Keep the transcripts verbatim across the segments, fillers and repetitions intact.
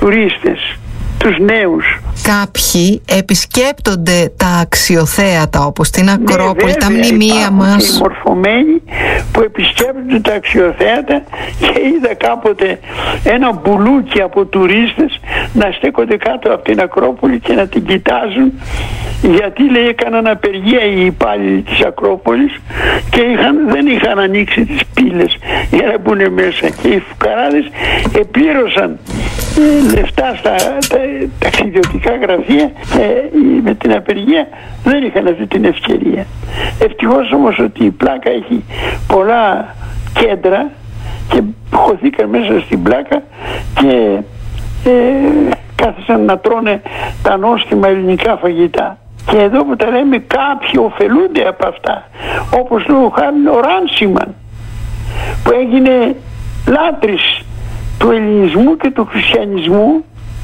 τουρίστες, τους νέους. Κάποιοι επισκέπτονται τα αξιοθέατα όπως την Ακρόπολη, ναι, τα μνημεία μας. Οι μορφωμένοι που επισκέπτονται τα αξιοθέατα, και είδα κάποτε ένα μπουλούκι από τουρίστες να στέκονται κάτω από την Ακρόπολη και να την κοιτάζουν, γιατί λέει έκαναν απεργία οι υπάλληλοι της Ακρόπολης και είχαν, δεν είχαν ανοίξει τις πύλες για να μπουν μέσα, και οι φουκαράδες επλήρωσαν λεφτά στα τα, ταξιδιωτικά γραφεία και με την απεργία δεν είχαν αυτή την ευκαιρία. Ευτυχώς όμως ότι η Πλάκα έχει πολλά κέντρα και χωθήκαν μέσα στην Πλάκα και ε, κάθισαν να τρώνε τα νόστιμα ελληνικά φαγητά. Και εδώ που τα λέμε, κάποιοι ωφελούνται από αυτά, όπως λόγω χάρη ο Ράνσιμαν, που έγινε λάτρης του ελληνισμού και του χριστιανισμού,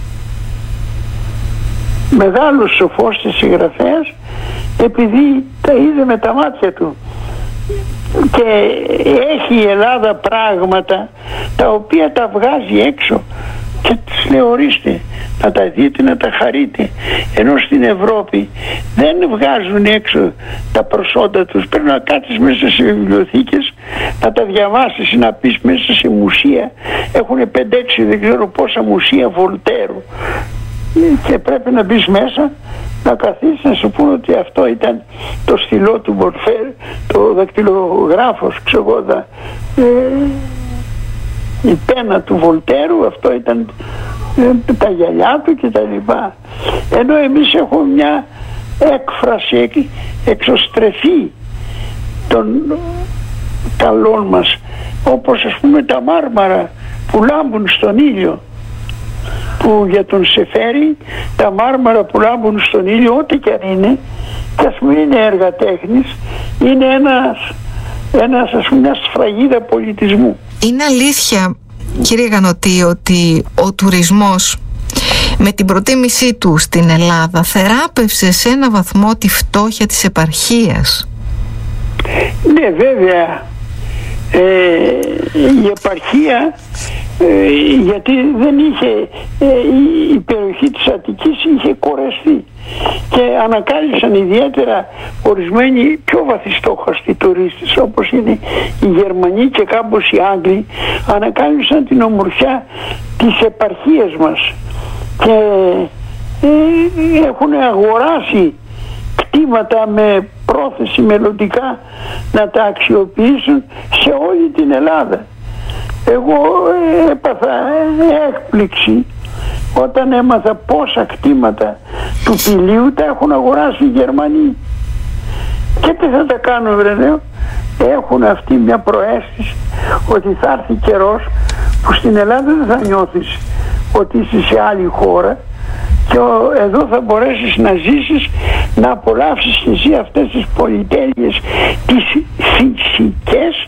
μεγάλος σοφός και συγγραφέας, επειδή τα είδε με τα μάτια του. Και έχει η Ελλάδα πράγματα τα οποία τα βγάζει έξω και τις λέει, ορίστε, να τα δείτε, να τα χαρείτε. Ενώ στην Ευρώπη δεν βγάζουν έξω τα προσόντα τους. Πρέπει να κάτσεις μέσα σε βιβλιοθήκες, να τα διαβάσεις, να πεις μέσα σε μουσεία. Έχουν πέντε έξι δεν ξέρω πόσα μουσεία Βολτέρου, και πρέπει να μπεις μέσα, να καθίσεις, να σου πούνε ότι αυτό ήταν το στυλό του Μορφέρ, το δακτυλογράφος, ξέρω εγώ, ε, η πένα του Βολτέρου, αυτό ήταν ε, τα γυαλιά του και τα λοιπά. Ενώ εμείς έχουμε μια έκφραση εξωστρεφή των καλών μας, όπως ας πούμε τα μάρμαρα που λάμπουν στον ήλιο, που για τον Σεφέρι τα μάρμαρα που λάμπουν στον ήλιο, ό,τι και αν είναι, και ας πούμε είναι έργα τέχνης, είναι ένας, ένας ας πούμε μια σφραγίδα πολιτισμού. Είναι αλήθεια, κύριε Γανωτή, ότι ο τουρισμός με την προτίμησή του στην Ελλάδα θεράπευσε σε ένα βαθμό τη φτώχεια της επαρχίας? Ναι, βέβαια. Ε, η επαρχία, ε, γιατί δεν είχε, ε, η περιοχή της Αττικής είχε κορεστεί και ανακάλυψαν ιδιαίτερα ορισμένοι πιο βαθιστόχαστοι τουρίστες, όπως είναι οι Γερμανοί και κάμπος οι Άγγλοι, ανακάλυψαν την ομορφιά της επαρχίας μας και ε, έχουν αγοράσει κτήματα με πρόθεση μελλοντικά να τα αξιοποιήσουν σε όλη την Ελλάδα. Εγώ έπαθα έκπληξη όταν έμαθα πόσα κτήματα του Πηλίου τα έχουν αγοράσει οι Γερμανοί. Και τι θα τα κάνουν, βρε, λέω. Έχουν αυτή μια προαίσθηση ότι θα έρθει καιρός που στην Ελλάδα δεν θα νιώθεις ότι είσαι σε άλλη χώρα, και εδώ θα μπορέσεις να ζήσεις, να απολαύσεις και εσύ αυτές τις πολυτέλειες, τις φυσικές,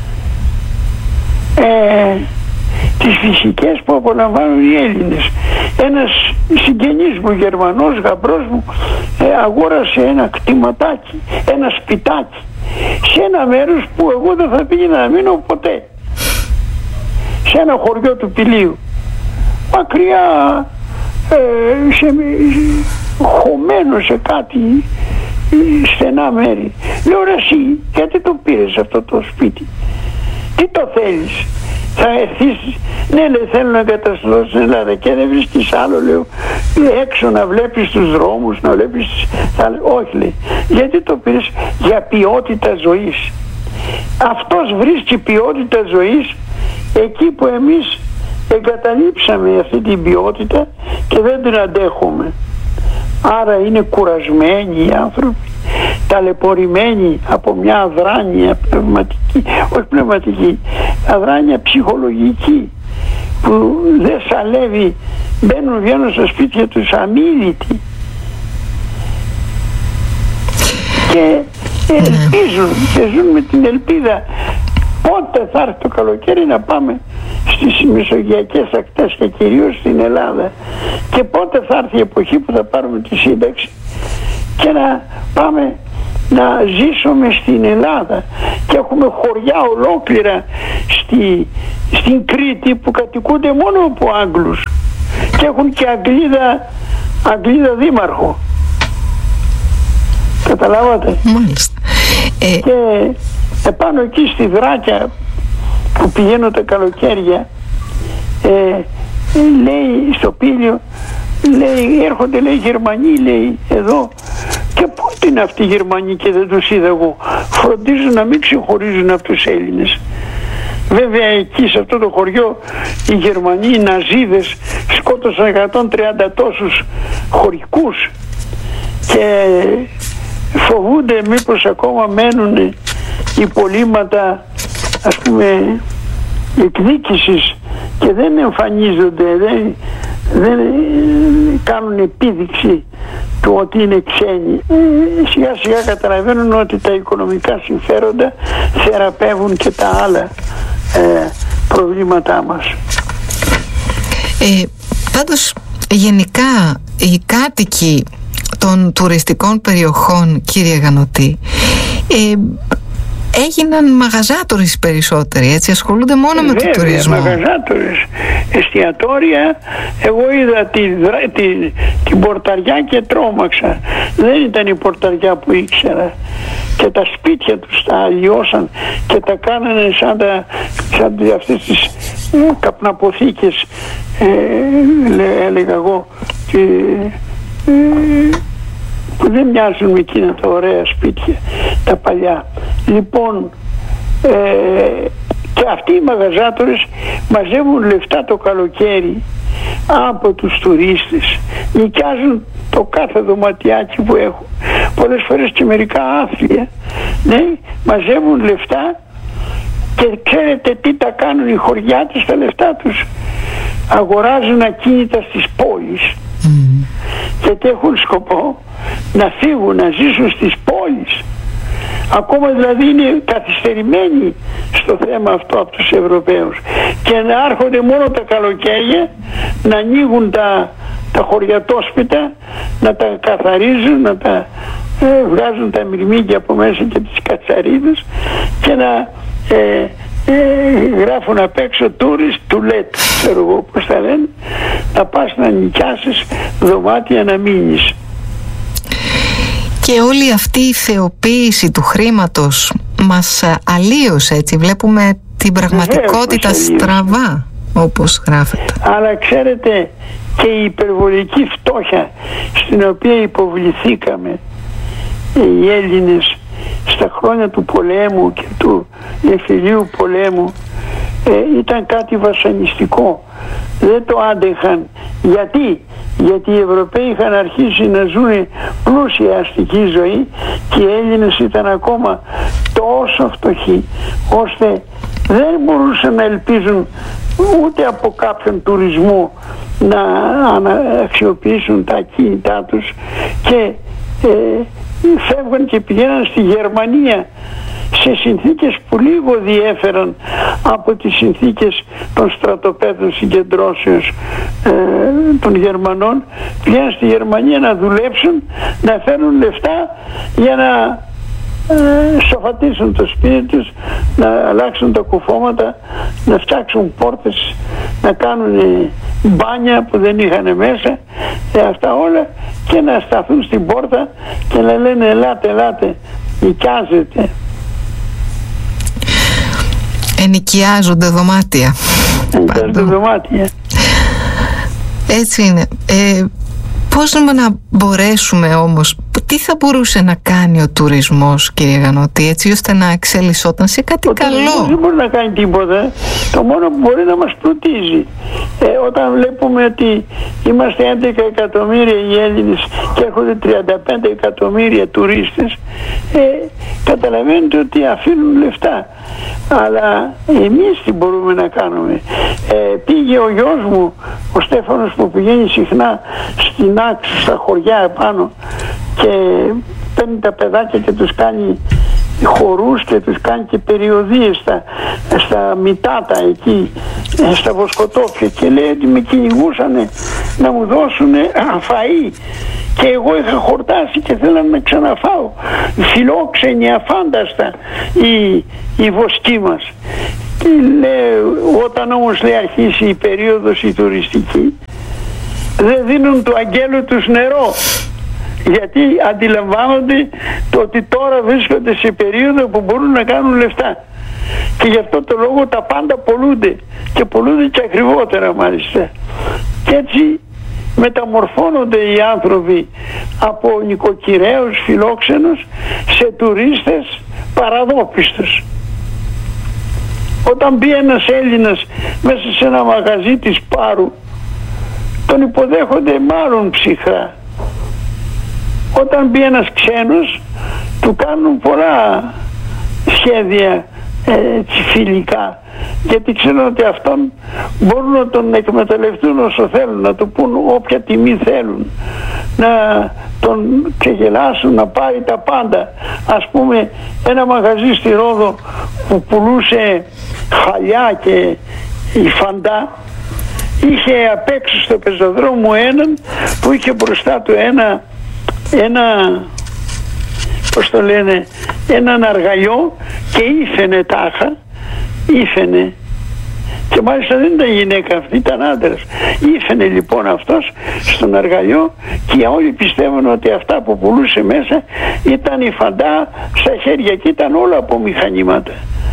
ε, τις φυσικές που απολαμβάνουν οι Έλληνες. Ένας συγγενής μου, Γερμανός, γαμπρός μου, ε, αγόρασε ένα κτηματάκι, ένα σπιτάκι σε ένα μέρος που εγώ δεν θα πήγαινα να μείνω ποτέ, σε ένα χωριό του Πηλίου, μακριά, Ε, σε, χωμένο σε κάτι στενά μέρη. Λέω, ρε εσύ, γιατί το πήρες αυτό το σπίτι, τι το θέλεις, θα έρθεις? Ναι, λέει, θέλω να εγκατασταθώ στην Ελλάδα. Και δεν βρίσκεις άλλο, λέω, έξω να βλέπεις τους δρόμους, να βλέπεις. Θα... όχι, λέει, γιατί το πήρες? Για ποιότητα ζωής. Αυτός βρίσκει ποιότητα ζωής εκεί που εμείς εγκαταλείψαμε αυτή την ποιότητα και δεν την αντέχουμε. Άρα είναι κουρασμένοι οι άνθρωποι, ταλαιπωρημένοι από μια αδράνεια πνευματική, όχι πνευματική, αδράνεια ψυχολογική, που δεν σαλεύει, μπαίνουν, βγαίνουν στα σπίτια τους αμίλητοι και ελπίζουν και ζουν με την ελπίδα πότε θα έρθει το καλοκαίρι να πάμε στις μεσογειακές ακτές και κυρίως στην Ελλάδα, και πότε θα έρθει η εποχή που θα πάρουμε τη σύνταξη και να πάμε να ζήσουμε στην Ελλάδα. Και έχουμε χωριά ολόκληρα στη, στην Κρήτη που κατοικούνται μόνο από Άγγλους, και έχουν και Αγγλίδα, Αγγλίδα δήμαρχο. Καταλάβατε? Μάλιστα. Ε... Και επάνω εκεί στη Δράκια που πηγαίνω τα καλοκαίρια, ε, λέει στο Πήλιο, λέει, έρχονται, λέει, Γερμανοί, λέει, εδώ. Και πού είναι αυτοί οι Γερμανοί και δεν τους είδα εγώ? Φροντίζουν να μην ξεχωρίζουν από τους Έλληνες. Βέβαια εκεί σε αυτό το χωριό οι Γερμανοί, οι Ναζίδες, σκότωσαν εκατόν τριάντα τόσους χωρικούς και φοβούνται μήπως ακόμα μένουν υπολείμματα, ας πούμε, εκδίκησης και δεν εμφανίζονται, δεν, δεν κάνουν επίδειξη του ότι είναι ξένοι. Ε, σιγά σιγά καταλαβαίνουν ότι τα οικονομικά συμφέροντα θεραπεύουν και τα άλλα ε, προβλήματά μας. Ε, πάντως γενικά οι κάτοικοι των τουριστικών περιοχών, κύριε Γανωτή, ε, έγιναν μαγαζάτορες περισσότεροι, έτσι, ασχολούνται μόνο ε, με βέβαια, το τουρισμό. Μαγαζάτορες, εστιατόρια. Εγώ είδα τη, τη, την πορταριά και τρόμαξα. Δεν ήταν η πορταριά που ήξερα. Και τα σπίτια τους τα αλλοιώσαν και τα κάνανε σαν, τα, σαν αυτές τις ε, καπναποθήκες, ε, έλεγα εγώ, και, ε, που δεν μοιάζουν με εκείνα τα ωραία σπίτια, τα παλιά. Λοιπόν, ε, και αυτοί οι μαγαζάτορες μαζεύουν λεφτά το καλοκαίρι από τους τουρίστες, νοικιάζουν το κάθε δωματιάκι που έχουν, πολλές φορές και μερικά άθλια, ναι, μαζεύουν λεφτά και ξέρετε τι τα κάνουν οι χωριάτες τα λεφτά τους? Αγοράζουν ακίνητα στις πόλεις. Mm. Γιατί έχουν σκοπό να φύγουν, να ζήσουν στις πόλεις. Ακόμα δηλαδή είναι καθυστερημένοι στο θέμα αυτό από τους Ευρωπαίους και να έρχονται μόνο τα καλοκαίρια, να ανοίγουν τα, τα χωριατόσπιτα, να τα καθαρίζουν, να τα ε, βγάζουν τα μυρμήγκια από μέσα και τις κατσαρίδες και να ε, ε, γράφουν απ' έξω tourist to let, ξέρω εγώ πώς τα λένε, να πας να νοικιάσεις δωμάτια να μείνεις. Και όλη αυτή η θεοποίηση του χρήματος μας αλλίωσε, έτσι, βλέπουμε την πραγματικότητα στραβά, όπως γράφεται. Αλλά ξέρετε, και η υπερβολική φτώχεια στην οποία υποβληθήκαμε οι Έλληνες στα χρόνια του πολέμου και του εμφυλίου πολέμου ε, ήταν κάτι βασανιστικό. Δεν το άντεχαν. Γιατί? Γιατί οι Ευρωπαίοι είχαν αρχίσει να ζουν πλούσια αστική ζωή και οι Έλληνες ήταν ακόμα τόσο φτωχοί ώστε δεν μπορούσαν να ελπίζουν ούτε από κάποιον τουρισμό να αξιοποιήσουν τα ακίνητά τους και ε, φεύγαν και πηγαίναν στη Γερμανία σε συνθήκες που λίγο διέφεραν από τις συνθήκες των στρατοπέδων συγκεντρώσεως ε, των Γερμανών. Πηγαίναν στη Γερμανία να δουλέψουν, να φέρουν λεφτά για να ε, σοφατίσουν το σπίτι τους, να αλλάξουν τα κουφώματα, να φτιάξουν πόρτες, να κάνουν μπάνια που δεν είχαν μέσα, ε, αυτά όλα, και να σταθούν στην πόρτα και να λένε ελάτε, ελάτε, νοικιάζετε. Ενοικιάζονται δωμάτια. Ενοικιάζονται δωμάτια. Έτσι είναι. Ε, πώς να μπορέσουμε όμως, τι θα μπορούσε να κάνει ο τουρισμός, κύριε Γανωτή, έτσι ώστε να εξελισσόταν σε κάτι ο καλό? Ο τουρισμός δεν μπορεί να κάνει τίποτα. Το μόνο που μπορεί να μας πλουτίζει. Ε, όταν βλέπουμε ότι είμαστε έντεκα εκατομμύρια οι Έλληνες και έρχονται τριάντα πέντε εκατομμύρια τουρίστες, ε, καταλαβαίνετε ότι αφήνουν λεφτά. Αλλά εμείς τι μπορούμε να κάνουμε? Ε, πήγε ο γιος μου, ο Στέφανος, που πηγαίνει συχνά στην Άξο, στα χωριά επάνω, και παίρνει τα παιδάκια και τους κάνει χορούς και τους κάνει και περιοδίες στα, στα Μητάτα εκεί, στα Βοσκοτόπια, και λέει ότι με κυνηγούσανε να μου δώσουν φαΐ και εγώ είχα χορτάσει και θέλανε να ξαναφάω. Φιλόξενοι αφάνταστα οι, οι βοσκοί μας. Και λέει, όταν όμως λέει αρχίσει η περίοδος η τουριστική, δεν δίνουν του αγγέλου τους νερό, γιατί αντιλαμβάνονται το ότι τώρα βρίσκονται σε περίοδο που μπορούν να κάνουν λεφτά, και γι' αυτό το λόγο τα πάντα πολλούνται, και πολλούνται και ακριβότερα μάλιστα, και έτσι μεταμορφώνονται οι άνθρωποι από νοικοκυρέους φιλόξενους σε τουρίστες παραδόπιστους. Όταν μπει ένας Έλληνας μέσα σε ένα μαγαζί της Πάρου, τον υποδέχονται μάλλον ψυχρά. Όταν μπει ένας ξένος, του κάνουν πολλά σχέδια έτσι, φιλικά, γιατί ξέρουν ότι αυτόν μπορούν να τον εκμεταλλευτούν όσο θέλουν, να του πούν όποια τιμή θέλουν, να τον ξεγελάσουν, να πάρει τα πάντα. Ας πούμε, ένα μαγαζί στη Ρόδο που πουλούσε χαλιά και υφαντά, είχε απ' έξω στο πεζοδρόμο έναν που είχε μπροστά του ένα ένα πώς το λένε, έναν αργαλιό, και ήφαινε τάχα, ήφαινε, και μάλιστα δεν ήταν γυναίκα αυτή, ήταν άντρας. Ήφαινε λοιπόν αυτός στον αργαλιό, και όλοι πιστεύουν ότι αυτά που πουλούσε μέσα ήταν υφαντά στα χέρια, και ήταν όλα από μηχανήματα.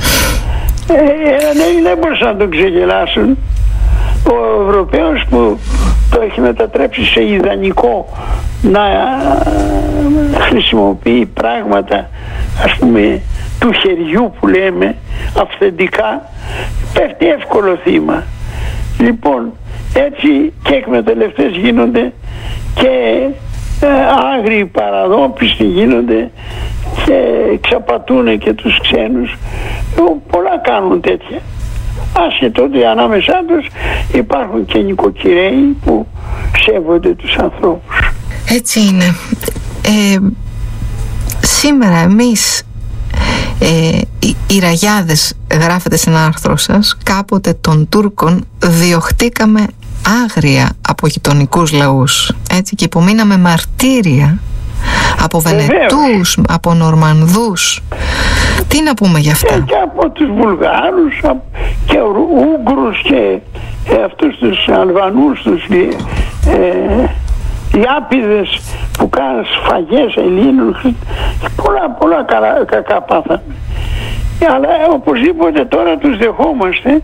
Ε, δεν μπορούσαν να τον ξεγελάσουν. Ο Ευρωπαίος που το έχει μετατρέψει σε ιδανικό να χρησιμοποιεί πράγματα, ας πούμε, του χεριού που λέμε, αυθεντικά, πέφτει εύκολο θύμα. Λοιπόν, έτσι και εκμεταλλευτές γίνονται, και ε, άγριοι παραδόπιστοι γίνονται, και ξαπατούν και τους ξένους. Πολλά κάνουν τέτοια. Άσχετο ότι ανάμεσά τους υπάρχουν και νοικοκυρέοι που σέβονται τους ανθρώπους. Έτσι είναι. Ε, σήμερα εμείς ε, οι, οι ραγιάδες, γράφετε σε ένα άρθρο σας, κάποτε των Τούρκων διωχτήκαμε άγρια από γειτονικούς λαούς, έτσι, και υπομείναμε μαρτύρια από Βενετούς, από Νορμανδούς. Τι να πούμε γι' αυτά? Και, και από τους Βουλγάρους και Ούγγρους και ε, αυτούς τους Αλβανούς, τους ε, Ιάπηδες που κάνουν σφαγές Ελλήνων, πολλά πολλά καλά, κακά πάθαμε. Αλλά οπωσδήποτε τώρα τους δεχόμαστε,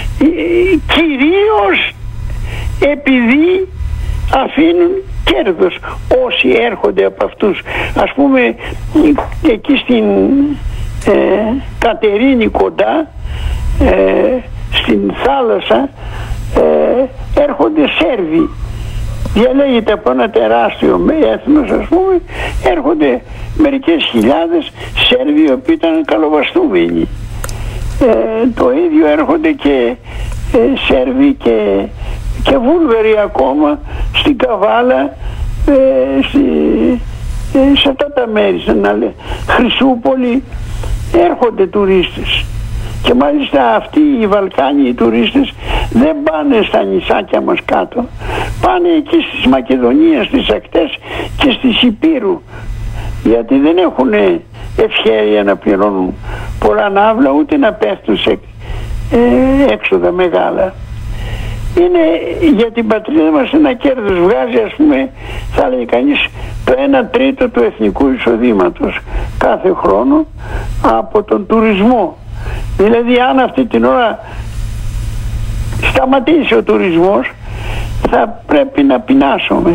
κυρίως επειδή αφήνουν κέρδος όσοι έρχονται από αυτούς. Ας πούμε, εκεί στην ε, Κατερίνη κοντά, ε, στην θάλασσα, ε, έρχονται Σέρβοι. Διαλέγεται από ένα τεράστιο έθνος, ας πούμε, έρχονται μερικές χιλιάδες Σέρβοι, οι οποίοι ήταν καλοβαστούμενοι. Ε, το ίδιο έρχονται και ε, Σέρβοι και, και Βούλγαροι ακόμα στην Καβάλα, ε, στη, ε, σε αυτά τα μέρη, στην Χρυσούπολη, έρχονται τουρίστες. Και μάλιστα αυτοί οι Βαλκάνοι οι τουρίστες δεν πάνε στα νησάκια μας κάτω, πάνε εκεί στις Μακεδονίες, στις ακτές και στις Υπήρου, γιατί δεν έχουν ευχέρεια να πληρώνουν πολλά ναύλα, ούτε να πέφτουν σε ε, έξοδα μεγάλα. Είναι για την πατρίδα μας ένα κέρδος, βγάζει, ας πούμε, θα λέει κανείς, το ένα τρίτο του εθνικού εισοδήματος κάθε χρόνο από τον τουρισμό. Δηλαδή αν αυτή την ώρα σταματήσει ο τουρισμός, θα πρέπει να πεινάσουμε.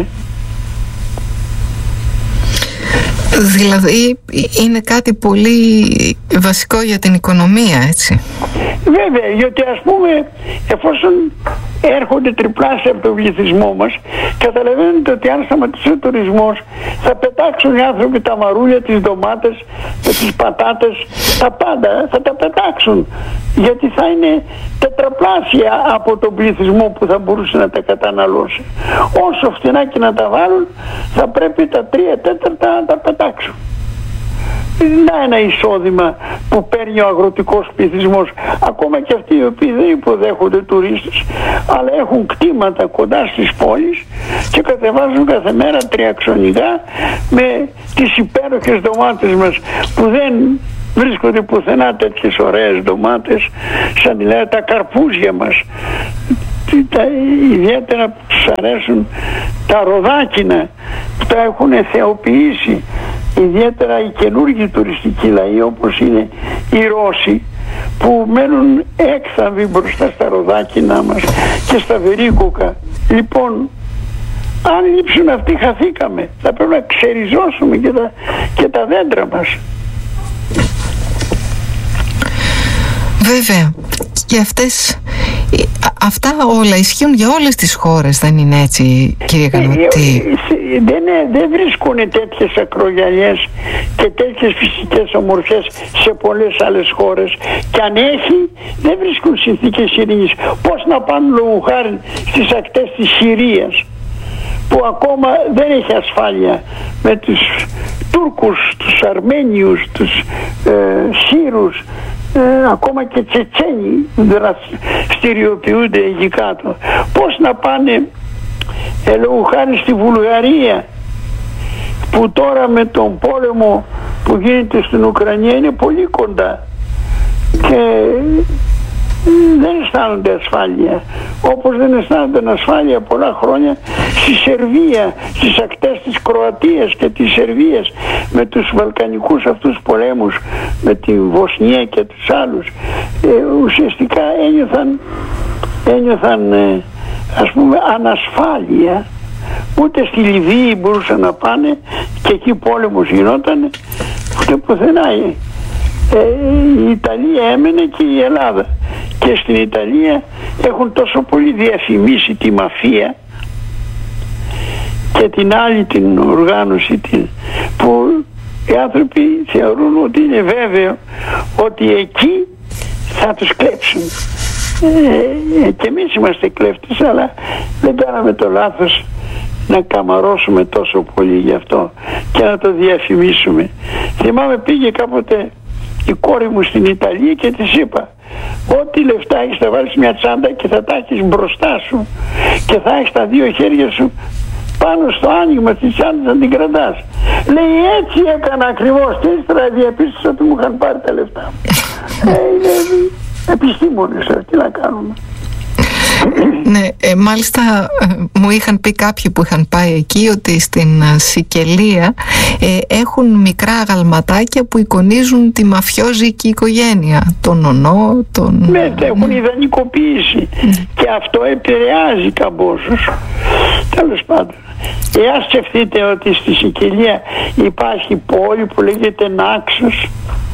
Δηλαδή είναι κάτι πολύ βασικό για την οικονομία, έτσι. Βέβαια, γιατί ας πούμε, εφόσον έρχονται τριπλάσια από τον πληθυσμό μας, καταλαβαίνετε ότι αν σταματήσει ο τουρισμός, θα πετάξουν οι άνθρωποι τα μαρούλια, τις ντομάτες, τις πατάτες, τα πάντα θα τα πετάξουν, γιατί θα είναι τετραπλάσια από τον πληθυσμό που θα μπορούσε να τα καταναλώσει. Όσο φτηνά και να τα βάλουν, θα πρέπει τα τρία τέταρτα να τα πετάξουν. Να ένα εισόδημα που παίρνει ο αγροτικός πληθυσμός, ακόμα και αυτοί οι οποίοι δεν υποδέχονται τουρίστες, αλλά έχουν κτήματα κοντά στις πόλεις και κατεβάζουν κάθε μέρα τριαξονικά με τις υπέροχες ντομάτες μας, που δεν βρίσκονται πουθενά τέτοιες ωραίες ντομάτες σαν δηλαδή τα καρπούζια μας, τα, ιδιαίτερα που τους αρέσουν τα ροδάκινα που τα έχουν θεοποιήσει, ιδιαίτερα οι καινούργιοι τουριστικοί λαοί όπως είναι οι Ρώσοι, που μένουν έκθαμβοι μπροστά στα ροδάκινά μας και στα βερίκουκα. Λοιπόν, αν λείψουν αυτοί χαθήκαμε. Θα πρέπει να ξεριζώσουμε και τα, και τα δέντρα μας. Βέβαια. Και αυτές, αυτά όλα ισχύουν για όλες τις χώρες, δεν είναι έτσι, κύριε Κανωτή? Δεν, δεν βρίσκουν τέτοιες ακρογιαλιές και τέτοιες φυσικές ομορφιές σε πολλές άλλες χώρες, και αν έχει δεν βρίσκουν συνθήκες ειρήνης. Πώς να πάνε λόγου χάρη στις ακτές της Συρίας, που ακόμα δεν έχει ασφάλεια, με τους Τούρκους, τους Αρμένιους, τους ε, Σύρους, ε, ακόμα και Τσετσένοι δραστηριοποιούνται εκεί κάτω. Πώς να πάνε ε, λόγω χάρη στη Βουλγαρία, που τώρα με τον πόλεμο που γίνεται στην Ουκρανία είναι πολύ κοντά και δεν αισθάνονται ασφάλεια, όπως δεν αισθάνονται ασφάλεια πολλά χρόνια στη Σερβία, στις ακτές της Κροατίας και της Σερβίας, με τους βαλκανικούς αυτούς πολέμους, με τη Βοσνία και τους άλλους. Ε, ουσιαστικά ένιωθαν, ένιωθαν ε, ας πούμε ανασφάλεια. Ούτε στη Λιβύη μπορούσαν να πάνε, και εκεί πόλεμος γινόταν, ούτε πουθενά. Ε, η Ιταλία έμενε και η Ελλάδα, και στην Ιταλία έχουν τόσο πολύ διαφημίσει τη μαφία και την άλλη την οργάνωση την, που οι άνθρωποι θεωρούν ότι είναι βέβαιο ότι εκεί θα τους κλέψουν. Ε, και εμείς είμαστε κλέφτες, αλλά δεν κάναμε το λάθος να καμαρώσουμε τόσο πολύ γι' αυτό και να το διαφημίσουμε. Θυμάμαι, πήγε κάποτε η κόρη μου στην Ιταλία και της είπα: ό,τι λεφτά έχεις θα βάλεις μια τσάντα και θα τα έχεις μπροστά σου και θα έχεις τα δύο χέρια σου πάνω στο άνοιγμα της τσάντας να την κρατάς. Λέει, έτσι έκανα ακριβώς, και ύστερα διαπίστωσα ότι μου είχαν πάρει τα λεφτά. ε, είναι επιστήμονες, τι να κάνουμε. Ναι, ε, μάλιστα ε, μου είχαν πει κάποιοι που είχαν πάει εκεί ότι στην ε, Σικελία ε, έχουν μικρά αγαλματάκια που εικονίζουν τη μαφιόζικη οικογένεια, τον νονό, τον... Ναι, τα έχουν ιδανικοποιήσει και αυτό επηρεάζει καμπόσους. Τέλος πάντων, εάν σκεφτείτε ότι στη Σικελία υπάρχει πόλη που λέγεται Νάξος,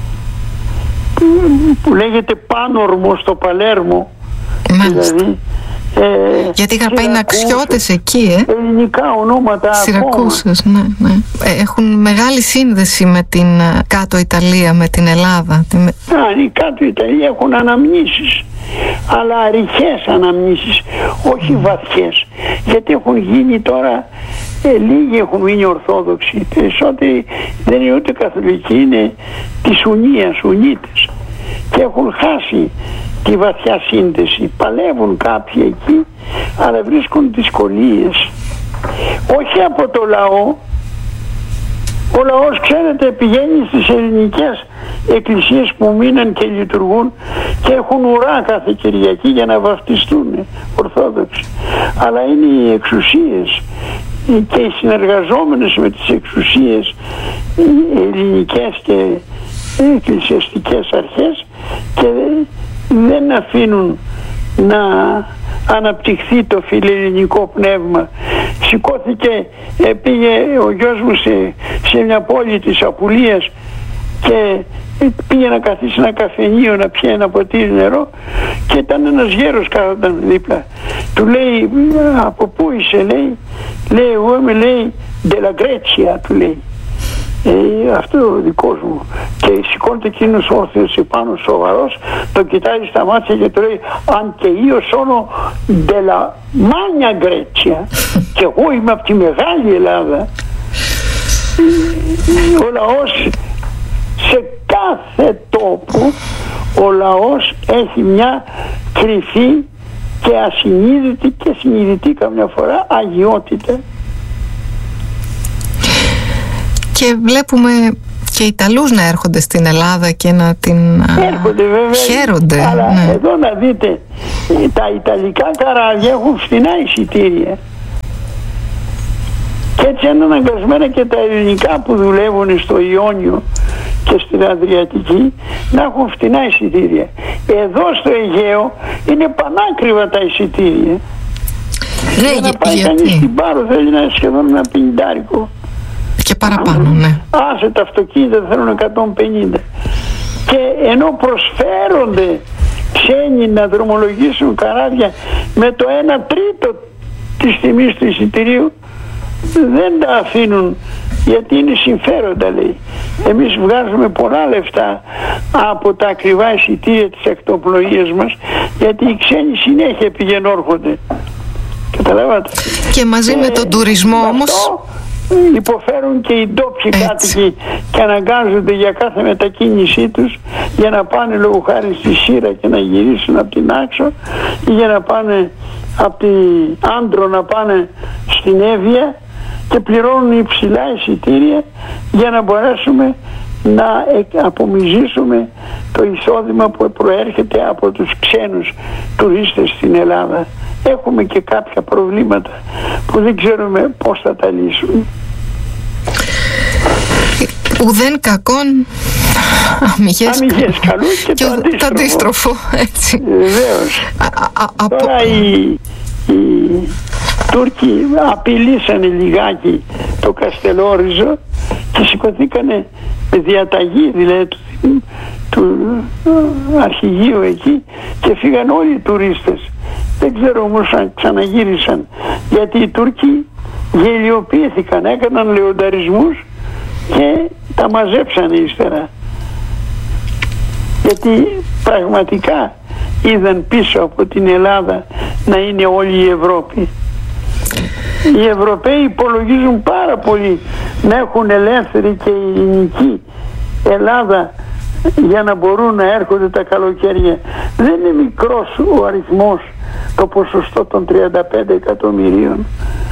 που λέγεται Πάνορμο στο Παλέρμο, δηλαδή, ε, γιατί είχα πάει ναξιώτες εκεί, ε. ελληνικά ονόματα. Σιρακούσες, ναι, ναι. Έχουν μεγάλη σύνδεση με την κάτω Ιταλία, με την Ελλάδα. Α, οι κάτω Ιταλία έχουν αναμνήσεις, αλλά αριχές αναμνήσεις, όχι mm. βαθιές, γιατί έχουν γίνει τώρα, ε, λίγοι έχουν μείνει ορθόδοξοι, περισσότεροι δεν είναι ούτε καθολικοί, είναι της Ουνίας, Ουνίτες, και έχουν χάσει τη βαθιά σύνδεση. Παλεύουν κάποιοι εκεί, αλλά βρίσκουν δυσκολίες, όχι από το λαό. Ο λαός, ξέρετε, πηγαίνει στις ελληνικές εκκλησίες που μείναν και λειτουργούν και έχουν ουρά κάθε Κυριακή για να βαφτιστούν Ορθόδοξοι, αλλά είναι οι εξουσίες και οι συνεργαζόμενες με τις εξουσίες, οι ελληνικές και εκκλησιαστικές αρχές, και δεν αφήνουν να αναπτυχθεί το φιλελληνικό πνεύμα. Σηκώθηκε, πήγε ο γιος μου σε, σε μια πόλη της Απουλίας και πήγε να καθίσει ένα καφενείο να πιει ένα ποτήρι νερό, και ήταν ένας γέρος κάθονταν δίπλα. Του λέει, από πού είσαι? Λέει, λέει εγώ είμαι, λέει, della Grecia, του λέει. Ε, αυτό ο δικός μου. Και σηκώνεται εκείνος όρθιος επάνω, σοβαρός, το κοιτάζει στα μάτια και του λέει, αν και io sono della Magna Grecia, και εγώ είμαι από τη μεγάλη Ελλάδα. Ο λαός, σε κάθε τόπο ο λαός έχει μια κρυφή και ασυνείδητη και συνειδητή καμιά φορά αγιότητα. Και βλέπουμε και Ιταλούς να έρχονται στην Ελλάδα και να την έρχονται, βέβαια, χαίρονται. Αλλά ναι. εδώ να δείτε, τα Ιταλικά καράβια έχουν φθηνά εισιτήρια. Και έτσι είναι αναγκασμένα και τα ελληνικά που δουλεύουν στο Ιόνιο και στην Αδριατική να έχουν φθηνά εισιτήρια. Εδώ στο Αιγαίο είναι πανάκριβα τα εισιτήρια. Ναι, για να πάει γιατί? κανείς στην Πάρο θέλει να σχεδόν ένα πενηντάρικο. Και παραπάνω, ναι. Άσε τα αυτοκίνητα θέλουν εκατόν πενήντα. Και ενώ προσφέρονται ξένοι να δρομολογήσουν καράβια με το ένα τρίτο της τιμής του εισιτηρίου, δεν τα αφήνουν, γιατί είναι συμφέροντα, λέει. Εμείς βγάζουμε πολλά λεφτά από τα ακριβά εισιτήρια της ακτοπλοείας μας, γιατί οι ξένοι συνέχεια πηγαίνουν-όρχονται. Καταλάβατε. Και μαζί ε, με τον τουρισμό όμως αυτό υποφέρουν και οι ντόπιοι κάτοικοι και αναγκάζονται για κάθε μετακίνησή τους για να πάνε λόγω χάρη στη Σύρα και να γυρίσουν από την Άξο, ή για να πάνε από την Άντρο να πάνε στην Εύβοια, και πληρώνουν υψηλά εισιτήρια για να μπορέσουμε να απομυζήσουμε το εισόδημα που προέρχεται από τους ξένους τουρίστες στην Ελλάδα. Έχουμε και κάποια προβλήματα που δεν ξέρουμε πώς θα τα λύσουμε. Ουδέν κακόν αμυγές, αμυγές καλού και, και το, αντίστροφο. το αντίστροφο, έτσι. Βεβαίως. Α, α, Τώρα από... οι, οι Τούρκοι απειλήσανε λιγάκι το Καστελόριζο και σηκωθήκανε με διαταγή, δηλαδή του, του αρχηγείου εκεί, και φύγαν όλοι οι τουρίστες. Δεν ξέρω όμως αν ξαναγύρισαν, γιατί οι Τούρκοι γελιοποιήθηκαν, έκαναν λεονταρισμούς και τα μαζέψανε ύστερα, γιατί πραγματικά είδαν πίσω από την Ελλάδα να είναι όλη η Ευρώπη. Οι Ευρωπαίοι υπολογίζουν πάρα πολύ να έχουν ελεύθερη και ειρηνική Ελλάδα για να μπορούν να έρχονται τα καλοκαίρια. Δεν είναι μικρός ο αριθμός, το ποσοστό των τριάντα πέντε εκατομμυρίων.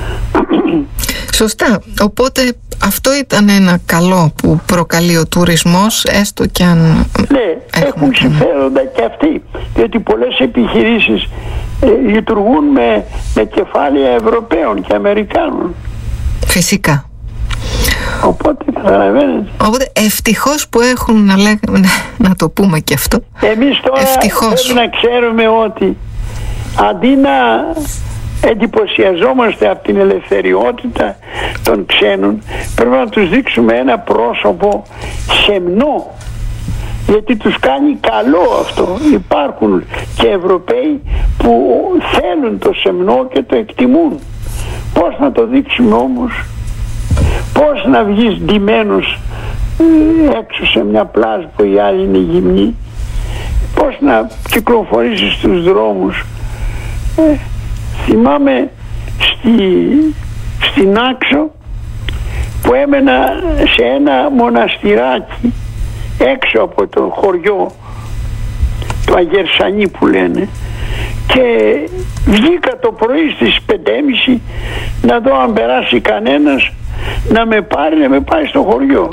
Σωστά. Οπότε αυτό ήταν ένα καλό που προκαλεί ο τουρισμός, έστω και αν... Ναι, έχουν συμφέροντα και αυτοί, διότι πολλές επιχειρήσεις ε, λειτουργούν με, με κεφάλαια Ευρωπαίων και Αμερικάνων. Φυσικά. Οπότε καταλαβαίνετε. Οπότε ευτυχώς που έχουν, να, λέγαμε, να το πούμε και αυτό. Εμείς τώρα ευτυχώς πρέπει να ξέρουμε ότι αντί να εντυπωσιαζόμαστε από την ελευθεριότητα των ξένων, πρέπει να τους δείξουμε ένα πρόσωπο σεμνό, γιατί τους κάνει καλό αυτό. Υπάρχουν και Ευρωπαίοι που θέλουν το σεμνό και το εκτιμούν. Πώς να το δείξουμε όμως? Πώς να βγεις ντυμένος έξω σε μια πλάζ που οι άλλοι είναι γυμνοί? Πώς να κυκλοφορήσεις στους δρόμους? ε, θυμάμαι στη, στην Άξο που έμενα σε ένα μοναστηράκι έξω από το χωριό, το Αγερσανή που λένε, και βγήκα το πρωί στις πέντε και μισή να δω αν περάσει κανένας να με πάρει, να με πάει στο χωριό.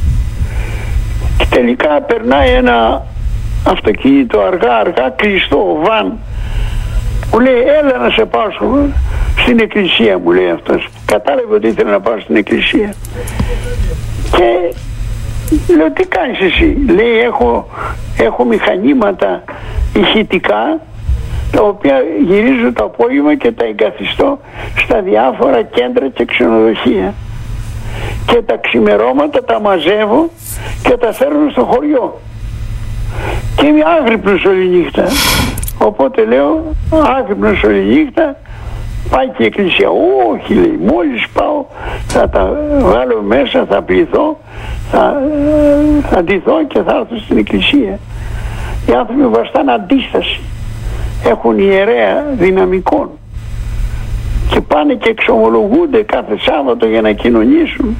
Και τελικά περνάει ένα αυτοκίνητο αργά αργά κλειστό, βαν, μου λέει έλα να σε πάω στην εκκλησία, μου λέει αυτός. Κατάλαβε ότι ήθελα να πάω στην εκκλησία. Και λέω τι κάνεις εσύ? Λέει έχω, έχω μηχανήματα ηχητικά τα οποία γυρίζω το απόγευμα και τα εγκαθιστώ στα διάφορα κέντρα και ξενοδοχεία, και τα ξημερώματα τα μαζεύω και τα φέρνω στο χωριό, και είμαι άγρυπνος όλη νύχτα. Οπότε λέω άγρυπνος όλη νύχτα, πάει και η εκκλησία. Όχι, λέει, μόλις πάω θα τα βάλω μέσα, θα πληθώ, θα, θα ντυθώ και θα έρθω στην εκκλησία. Οι άνθρωποι βαστάνε αντίσταση, έχουν ιερέα δυναμικών και πάνε και εξομολογούνται κάθε Σάββατο για να κοινωνήσουν.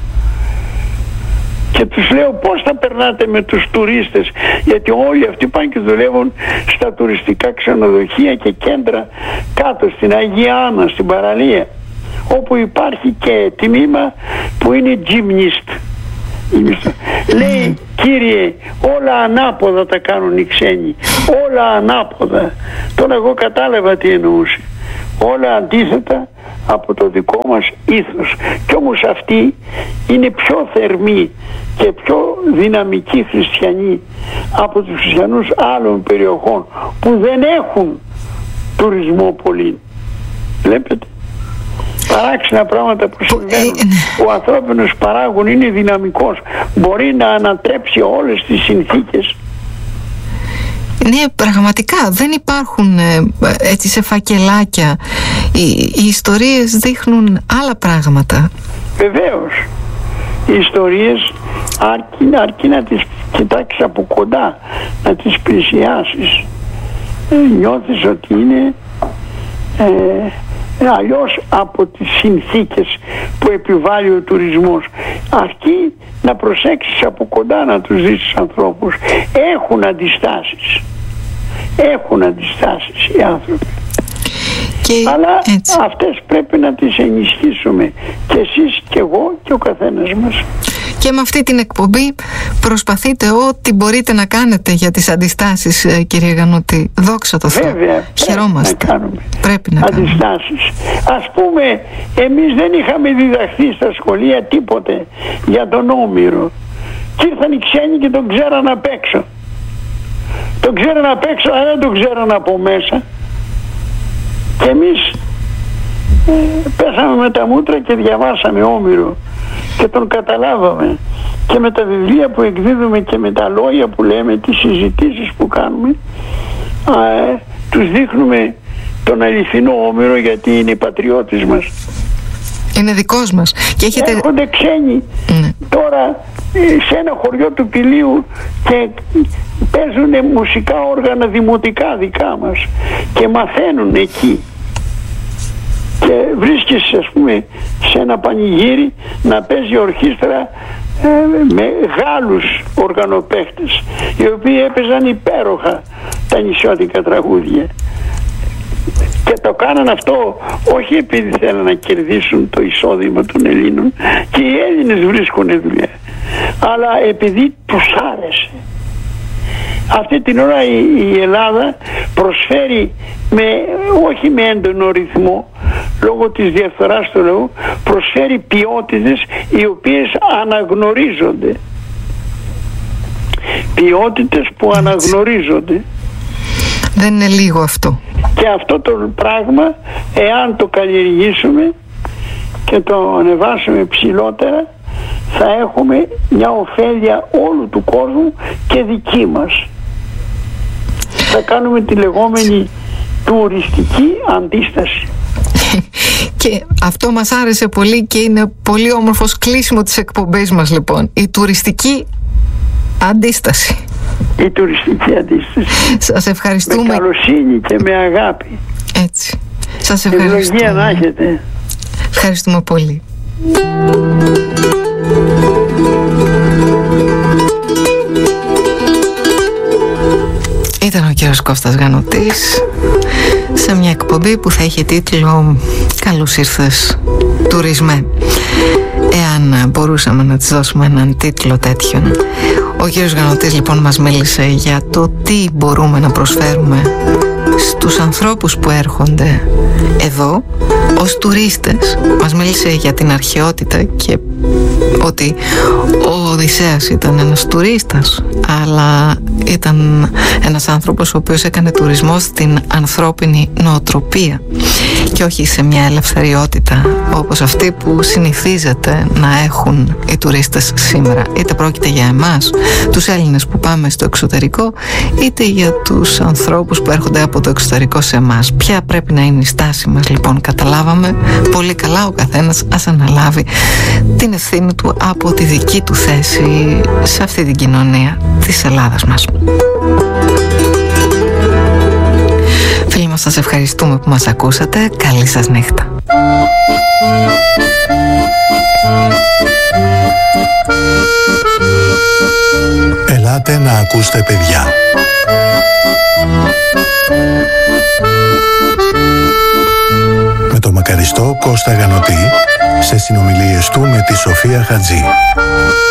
Και τους λέω πώς θα περνάτε με τους τουρίστες, γιατί όλοι αυτοί πάνε και δουλεύουν στα τουριστικά ξενοδοχεία και κέντρα κάτω στην Αγία Άννα, στην παραλία, όπου υπάρχει και τμήμα που είναι gymnast, Λέει, κύριε, όλα ανάποδα τα κάνουν οι ξένοι, όλα ανάποδα. Τώρα εγώ κατάλαβα τι εννοούσε. Όλα αντίθετα από το δικό μας ήθος. Κι όμως αυτοί είναι πιο θερμοί και πιο δυναμικοί χριστιανοί από τους χριστιανούς άλλων περιοχών που δεν έχουν τουρισμό πολύ. Βλέπετε, παράξενα πράγματα που συμβαίνουν. Ο ανθρώπινος παράγων είναι δυναμικός, μπορεί να ανατρέψει όλες τις συνθήκες. Ναι, πραγματικά δεν υπάρχουν έτσι σε φακελάκια. Οι, οι ιστορίες δείχνουν άλλα πράγματα. Βεβαίως. Οι ιστορίες αρκεί, αρκεί να τις κοιτάξεις από κοντά, να τις πλησιάσεις. Ε, νιώθεις ότι είναι ε, αλλιώς από τις συνθήκες που επιβάλλει ο τουρισμός. Αρκεί να προσέξεις από κοντά να τους δεις τους ανθρώπους. Έχουν αντιστάσεις. Έχουν αντιστάσεις οι άνθρωποι. Και αλλά έτσι, αυτές πρέπει να τις ενισχύσουμε και εσείς και εγώ και ο καθένας μας. Και με αυτή την εκπομπή προσπαθείτε ό,τι μπορείτε να κάνετε για τις αντιστάσεις, κύριε Γανωτή. Δόξα τω Θεώ. Βέβαια, χαιρόμαστε. Πρέπει να κάνουμε πρέπει να αντιστάσεις. Κάνουμε. Ας πούμε, εμείς δεν είχαμε διδαχθεί στα σχολεία τίποτε για τον Όμηρο. Και ήρθαν οι ξένοι και τον ξέραν απ' έξω. Τον ξέραν απ' έξω, αλλά δεν τον ξέραν από μέσα. Και εμείς ε, πέσαμε με τα μούτρα και διαβάσαμε Όμηρο και τον καταλάβαμε. Και με τα βιβλία που εκδίδουμε και με τα λόγια που λέμε, τις συζητήσεις που κάνουμε, ε, τους δείχνουμε τον αληθινό Όμηρο, γιατί είναι πατριώτης μας. Είναι δικός μας. Και έχετε... Έρχονται ξένοι mm. τώρα σε ένα χωριό του Πηλίου και παίζουν μουσικά όργανα δημοτικά δικά μας και μαθαίνουν εκεί. Και βρίσκεσαι, ας πούμε, σε ένα πανηγύρι να παίζει ορχήστρα ε, με Γάλλους οργανοπαίχτες, οι οποίοι έπαιζαν υπέροχα τα νησιώτικα τραγούδια. Και το κάναν αυτό όχι επειδή θέλουν να κερδίσουν το εισόδημα των Ελλήνων, και οι Έλληνες βρίσκουν δουλειά, αλλά επειδή τους άρεσε. Αυτή την ώρα η, η Ελλάδα προσφέρει με, όχι με έντονο ρυθμό, λόγω της διαφθοράς του λαού, προσφέρει ποιότητες οι οποίες αναγνωρίζονται. Ποιότητες που αναγνωρίζονται. Δεν είναι λίγο αυτό. Και αυτό το πράγμα, εάν το καλλιεργήσουμε και το ανεβάσουμε ψηλότερα, θα έχουμε μια ωφέλεια όλου του κόσμου και δική μας. Θα κάνουμε τη λεγόμενη τουριστική αντίσταση. Και αυτό μας άρεσε πολύ και είναι πολύ όμορφος κλείσιμο της εκπομπής μας, λοιπόν. Η τουριστική αντίσταση. Η τουριστική αντίσταση. Σας ευχαριστούμε. Με καλοσύνη και με αγάπη. Έτσι. Σας ευχαριστούμε. Ευλογία να έχετε. Ευχαριστούμε πολύ. Ήταν ο κύριος Κώστας Γανωτής σε μια εκπομπή που θα είχε τίτλο «Καλώς ήρθες τουρισμέ». Εάν μπορούσαμε να της δώσουμε έναν τίτλο τέτοιον. Ο κύριος Γανωτής λοιπόν μας μίλησε για το τι μπορούμε να προσφέρουμε στους ανθρώπους που έρχονται εδώ ως τουρίστες. Μας μίλησε για την αρχαιότητα και ότι ο Οδυσσέας ήταν ένας τουρίστας, αλλά ήταν ένας άνθρωπος ο οποίος έκανε τουρισμό στην ανθρώπινη νοοτροπία και όχι σε μια ελευθεριότητα όπως αυτή που συνηθίζεται να έχουν οι τουρίστες σήμερα. Είτε πρόκειται για εμάς, τους Έλληνες που πάμε στο εξωτερικό, είτε για τους ανθρώπους που έρχονται από το εξωτερικό σε εμάς. Ποια πρέπει να είναι η στάση μας, λοιπόν, καταλάβαμε πολύ καλά. Ο καθένας ας αναλάβει την ευθύνη του από τη δική του θέση σε αυτή την κοινωνία της Ελλάδας μας. Φίλοι μας, σας ευχαριστούμε που μας ακούσατε. Καλή σας νύχτα. Ελάτε να ακούσετε, παιδιά. Με το μακαριστό Κώστα Γανωτή σε συνομιλίες του με τη Σοφία Χατζή.